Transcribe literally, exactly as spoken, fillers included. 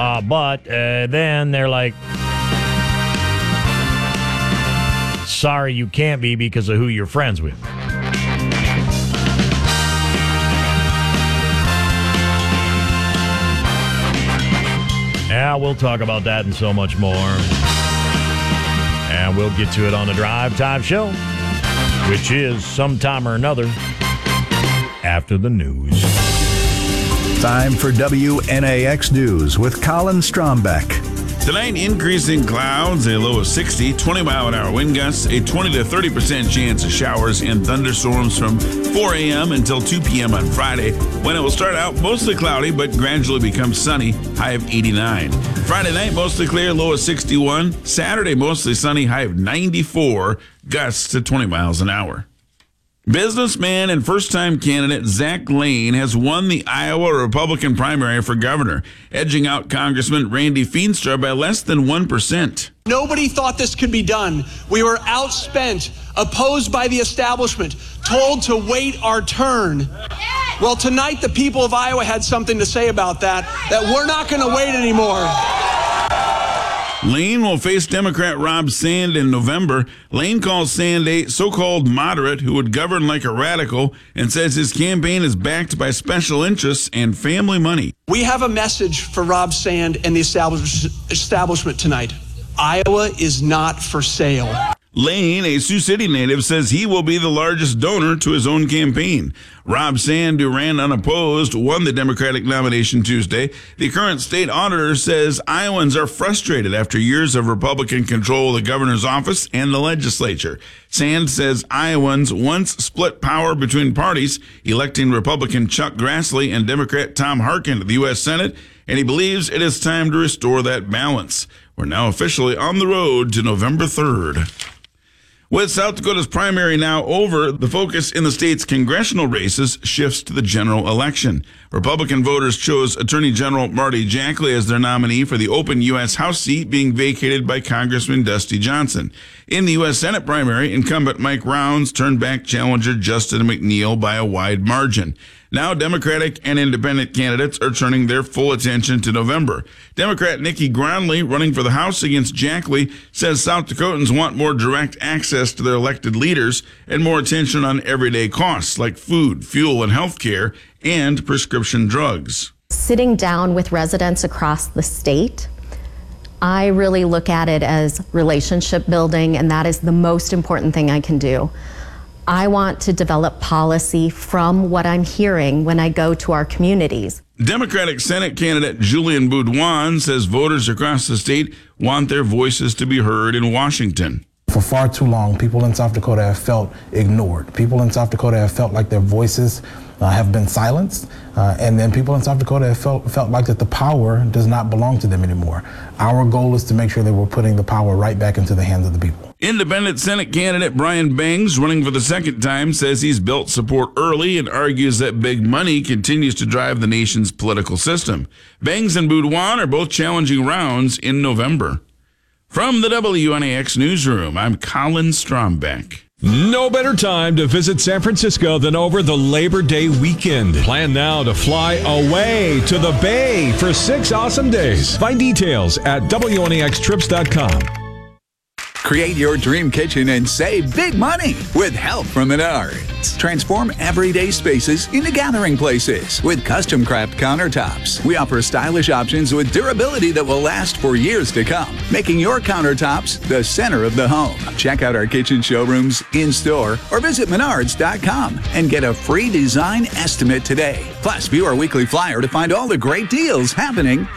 Uh, but uh, then they're like, sorry, you can't be because of who you're friends with. Yeah, we'll talk about that and so much more. And we'll get to it on the Drive Time Show, which is sometime or another after the news. Time for W N A X News with Colin Strombeck. Tonight, increasing clouds, a low of sixty, twenty mile an hour wind gusts, a twenty to thirty percent chance of showers and thunderstorms from four a.m. until two p.m. on Friday, when it will start out mostly cloudy but gradually become sunny, high of eighty-nine. Friday night, mostly clear, low of sixty-one. Saturday, mostly sunny, high of ninety-four, gusts to twenty miles an hour. Businessman and first-time candidate Zach Lane has won the Iowa Republican primary for governor, edging out Congressman Randy Feenstra by less than one percent. Nobody thought this could be done. We were outspent, opposed by the establishment, told to wait our turn. Well, tonight the people of Iowa had something to say about that, that we're not going to wait anymore. Lane will face Democrat Rob Sand in November. Lane calls Sand a so-called moderate who would govern like a radical and says his campaign is backed by special interests and family money. We have a message for Rob Sand and the establishment tonight. Iowa is not for sale. Lane, a Sioux City native, says he will be the largest donor to his own campaign. Rob Sand, who ran unopposed, won the Democratic nomination Tuesday. The current state auditor says Iowans are frustrated after years of Republican control of the governor's office and the legislature. Sand says Iowans once split power between parties, electing Republican Chuck Grassley and Democrat Tom Harkin to the U S Senate, and he believes it is time to restore that balance. We're now officially on the road to November third. With South Dakota's primary now over, the focus in the state's congressional races shifts to the general election. Republican voters chose Attorney General Marty Jackley as their nominee for the open U S House seat being vacated by Congressman Dusty Johnson. In the U S Senate primary, incumbent Mike Rounds turned back challenger Justin McNeil by a wide margin. Now, Democratic and independent candidates are turning their full attention to November. Democrat Nikki Gronley, running for the House against Jackley, says South Dakotans want more direct access to their elected leaders and more attention on everyday costs like food, fuel, and health care, and prescription drugs. Sitting down with residents across the state, I really look at it as relationship building, and that is the most important thing I can do. I want to develop policy from what I'm hearing when I go to our communities. Democratic Senate candidate Julian Boudouin says voters across the state want their voices to be heard in Washington. For far too long, people in South Dakota have felt ignored. People in South Dakota have felt like their voices uh, have been silenced. Uh, and then people in South Dakota have felt, felt like that the power does not belong to them anymore. Our goal is to make sure that we're putting the power right back into the hands of the people. Independent Senate candidate Brian Bangs, running for the second time, says he's built support early and argues that big money continues to drive the nation's political system. Bangs and Boudouin are both challenging Rounds in November. From the W N A X newsroom, I'm Colin Strombeck. No better time to visit San Francisco than over the Labor Day weekend. Plan now to fly away to the Bay for six awesome days. Find details at W N A X trips dot com. Create your dream kitchen and save big money with help from Menards. Transform everyday spaces into gathering places with custom craft countertops. We offer stylish options with durability that will last for years to come, making your countertops the center of the home. Check out our kitchen showrooms in-store or visit menards dot com and get a free design estimate today. Plus, view our weekly flyer to find all the great deals happening